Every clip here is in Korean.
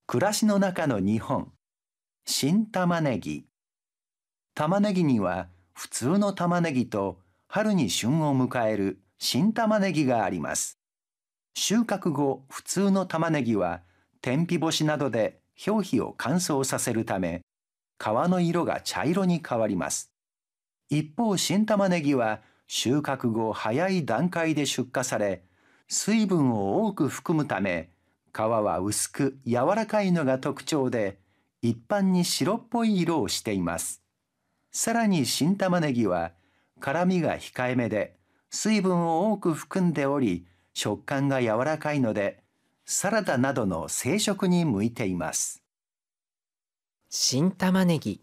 暮らしの中の日本。新玉ねぎ。玉ねぎには普通の玉ねぎと春に旬を迎える新玉ねぎがあります。収穫後、普通の玉ねぎは天日干しなどで表皮を乾燥させるため、皮の色が茶色に変わります。一方、新玉ねぎは収穫後早い段階で出荷され、水分を多く含むため、皮は薄く柔らかいのが特徴で、一般に白っぽい色をしています。さらに新玉ねぎは辛みが控えめで、水分を多く含んでおり、食感が柔らかいので、サラダなどの生食に向いています。 新玉ねぎ。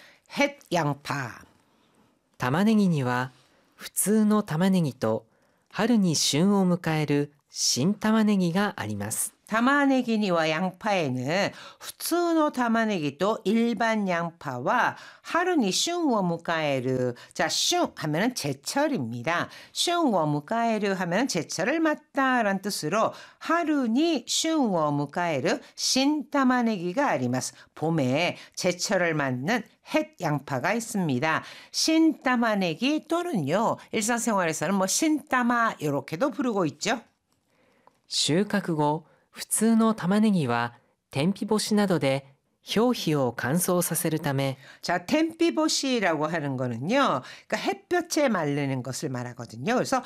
햇양파。 玉ねぎには普通の玉ねぎと春に旬を迎える新玉ねぎがあります。 타마네기니와 양파에는 普通の 타마네기도 일반 양파와 하루니 슌워 무가에르. 자, 슌 하면은 제철입니다. 슌워 무가에르 하면은 제철을 맞다라는 뜻으로 하루니 슌워 무가에르 신 타마네기가 아리마스. 봄에 제철을 맞는 햇 양파가 있습니다. 신 타마네기 또는요, 일상생활에서는 뭐 신따마 이렇게도 부르고 있죠. 収穫後、普通の玉ねぎは天日干しなどで表皮を乾燥させるため、 자, 텐피보시라고 하는 거는요, 그러니까 햇볕에 말리는 것을 말하거든요. 그래서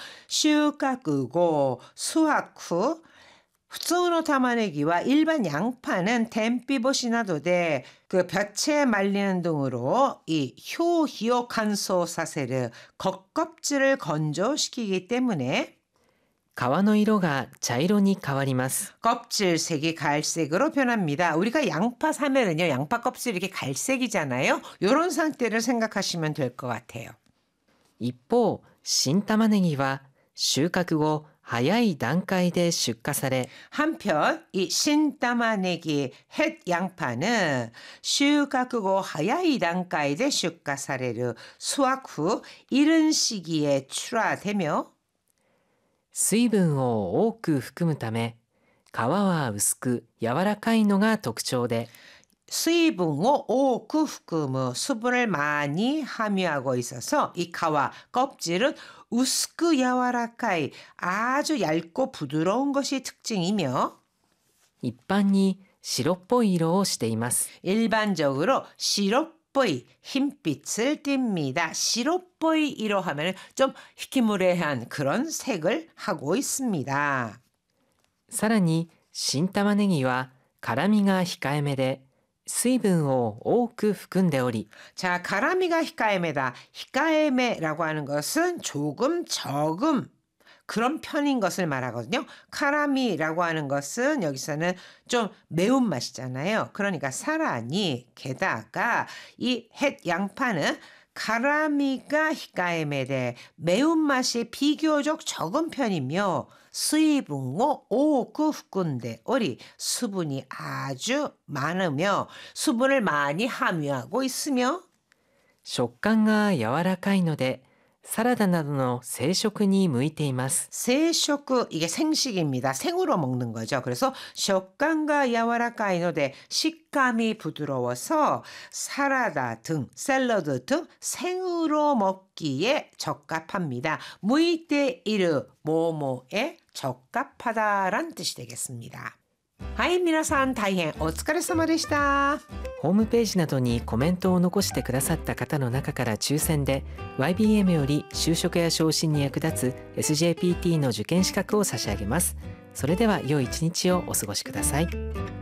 슈가꾸고 수확 후 普通の 타마네기와 일반 양파는 텐피보시나도데 그 볕에 말리는 등으로 이 효히오 간소 사세르 겉껍질을 건조시키기 때문에 皮の色が茶色に変わります。 껍질색이 갈색으로 변합니다. 우리가 양파 사면은요, 양파 껍질이 이렇게 갈색이잖아요. 이런 상태를 생각하시면 될 것 같아요. 一方、新玉ねぎは収穫後早い段階で出荷され、 한편 이 신따마네기 햇 양파는収穫後 하야이 단가에出荷される 수확 후 이른 시기에 출하되며 水分を多く含むため、皮は薄く柔らかいのが特徴で、 수분을 多く含む 수분을 많이 함유하고 있어서 이 가와 껍질은 우스크 야와라카이 아주 얇고 부드러운 것이 특징이며 一般に白っぽい色をしています。 일반적으로 시럽보이 흰빛을 띱니다. 시럽보이 이로 하면 좀 희키무레한 그런 색을 하고 있습니다. さらに新玉ねぎは辛みが控えめで、水分を多く含んでおり、 자, 가라미가 히카에메다. 히카에메라고 하는 것은 조금 적음 그런 편인 것을 말하거든요. 카라미라고 하는 것은 여기서는 좀 매운맛이잖아요. 그러니까 사라니 게다가 이 햇 양파는 가라미가 히카에메데 매운맛이 비교적 적은 편이며 수이분고 오구 후군데 오리 수분이 아주 많으며 수분을 많이 함유하고 있으며 食感が柔らかいのでサラダなどの生食に向いています。 생식, 이게 생식입니다. 생으로 먹는 거죠. 그래서 식감과 야와라카이노데 식감이 부드러워서 사라다 등 샐러드 등 생으로 먹기에 적합합니다. 무이테이르 모모에 적합하다란 뜻이 되겠습니다. 하이, 皆さん大変お疲れ様でした。 ホームページなどにコメントを残してくださった方の中から抽選で YBM より就職や昇進に役立つ SJPT の受験資格を差し上げます。それでは良い一日をお過ごしください。